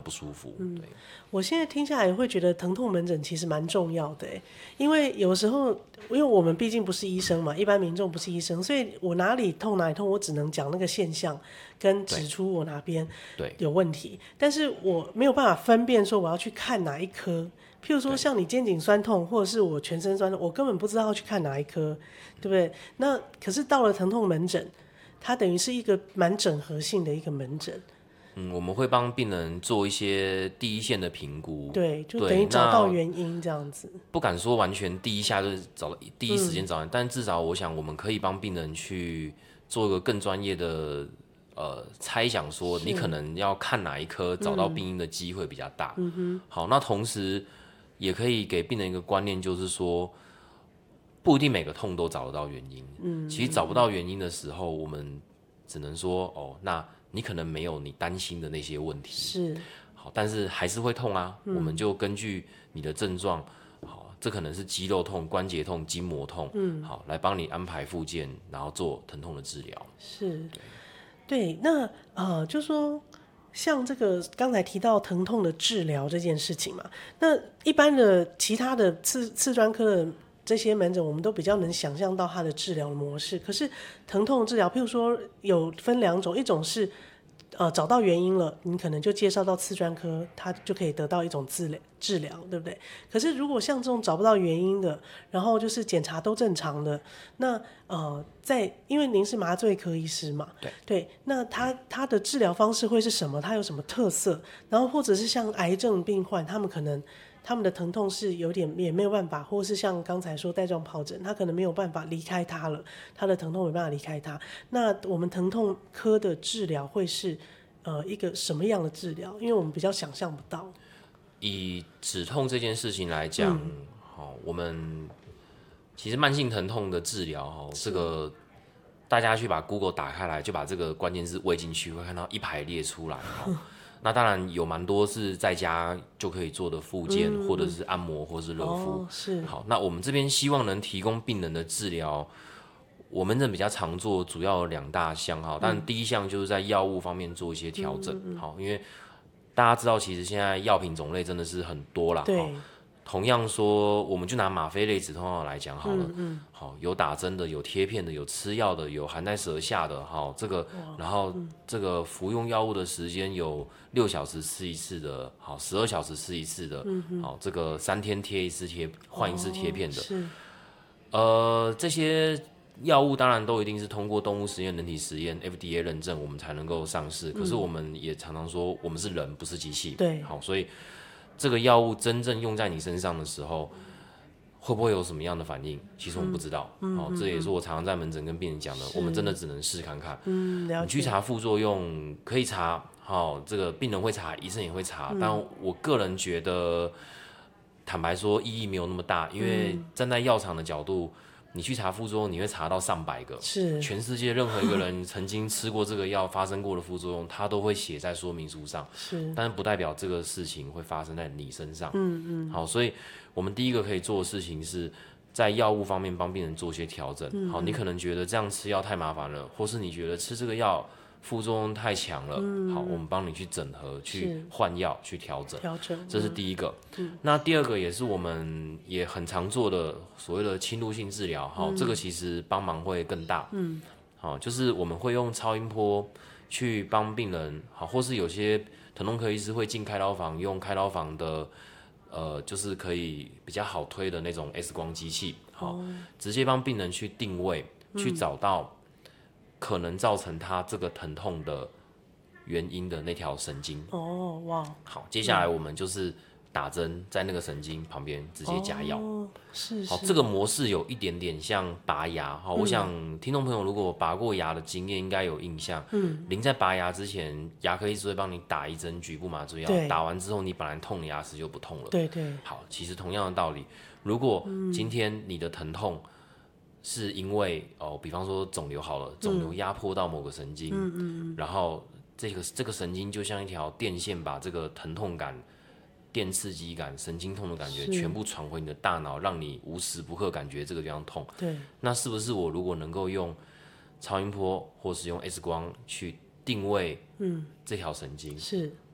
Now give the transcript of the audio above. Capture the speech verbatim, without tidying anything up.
不舒服。 嗯， 对， 我现在听下来会觉得疼痛门诊其实蛮重要的，因为有时候因为我们毕竟不是医生嘛，一般民众不是医生，所以我哪里痛哪里痛，我只能讲那个现象跟指出我哪边有问题，但是我没有办法分辨说我要去看哪一科。譬如说像你肩颈酸痛或者是我全身酸痛，我根本不知道要去看哪一科，对不对？那可是到了疼痛门诊，它等于是一个蛮整合性的一个门诊。 嗯，我们会帮病人做一些第一线的评估， 对，就等于找到原因这样子。 不敢说完全第一下就是找第一时间找，嗯、但至少我想我们可以帮病人去做一个更专业的呃猜想，说你可能要看哪一科，找到病因的机会比较大。嗯哼。好，那同时也可以给病人一个观念，就是说不一定每个痛都找得到原因。嗯。其实找不到原因的时候，我们只能说哦，那你可能没有你担心的那些问题， 是好，但是还是会痛啊。嗯、我们就根据你的症状，好，这可能是肌肉痛、关节痛、筋膜痛，嗯，好，来帮你安排复健，然后做疼痛的治疗。 是，对，对那呃，就说像这个刚才提到疼痛的治疗这件事情嘛，那一般的其他的次次专科的这些门诊，我们都比较能想象到它的治疗模式。可是疼痛治疗，譬如说有分两种，一种是呃找到原因了，你可能就介绍到次专科，它就可以得到一种治疗治疗，对不对？可是如果像这种找不到原因的，然后就是检查都正常的，那呃在因为您是麻醉科医师嘛， 对对，那他他的治疗方式会是什么？他有什么特色？然后或者是像癌症病患，他们可能。他们的疼痛是有点也没有办法，或是像刚才说带状疱疹，他可能没有办法离开他了，他的疼痛没办法离开他。那我们疼痛科的治疗会是呃一个什么样的治疗？因为我们比较想象不到。 以止痛这件事情来讲，嗯哦、我们其实慢性疼痛的治疗，哦，这个大家去把 Google 打开来，就把这个关键字喂进去，会看到一排列出来。哦那当然有蛮多是在家就可以做的复健，嗯、或者是按摩，或是热敷。 哦、是。 好，那我们这边希望能提供病人的治疗，我们人比较常做，主要有两大项哈。但第一项就是在药物方面做一些调整，嗯、好，因为大家知道，其实现在药品种类真的是很多啦。 对。 同样说，我们就拿吗啡类止痛药来讲好了，嗯嗯、好，有打针的，有贴片的，有吃药的，有含在舌下的，好，这个，然后这个服用药物的时间有六小时吃一次的，好，十二小时吃一次的，嗯、好，这个三天贴一次贴，换一次贴片的， 哦、是， 呃，这些药物当然都一定是通过动物实验、人体实验 F D A 认证，我们才能够上市。可是我们也常常说，我们是人，不是机器， 对， 好，所以。这个药物真正用在你身上的时候，会不会有什么样的反应？其实我们不知道。嗯哦、这也是我常常在门诊跟病人讲的，我们真的只能试看看。 嗯，了解。 你去查副作用可以查，好、哦，这个病人会查，医生也会查，嗯、但我个人觉得，坦白说意义没有那么大，因为站在药厂的角度。你去查副作用，你会查到上百个， 是全世界任何一个人曾经吃过这个药发生过的副作用，他都会写在说明书上， 是， 但是不代表这个事情会发生在你身上。 嗯嗯， 好，所以我们第一个可以做的事情是在药物方面帮病人做一些调整。嗯、好，你可能觉得这样吃药太麻烦了，或是你觉得吃这个药副作用太强了，嗯、好，我们帮你去整合、去换药、去调整， 调整， 这是第一个。 嗯、 那第二个也是我们也很常做的所谓的侵入性治疗，好、嗯，这个其实帮忙会更大。嗯，好，就是我们会用超音波去帮病人，好，或是有些疼痛科医师会进开刀房，用开刀房的呃，就是可以比较好推的那种 X 光机器，好，哦、直接帮病人去定位，去找到。可能造成他这个疼痛的原因的那条神经。 哦，哇！ 好，接下来我们就是打针在那个神经旁边直接加药。 哦，是是。 好，这个模式有一点点像拔牙。好，嗯、我想听众朋友如果拔过牙的经验，应该有印象。嗯。您在拔牙之前，牙科医师会帮你打一针局部麻醉药，打完之后你本来痛的牙齿就不痛了。 对对。 好，其实同样的道理，如果今天你的疼痛。是因为哦，比方说肿瘤好了，肿瘤压迫到某个神经，嗯嗯、然后这个这个神经就像一条电线，把这个疼痛感、电刺激感、神经痛的感觉全部传回你的大脑，让你无时不刻感觉这个地方痛。 对， 那是不是我如果能够用超音波或是用 X 光去定位这条神经， 是，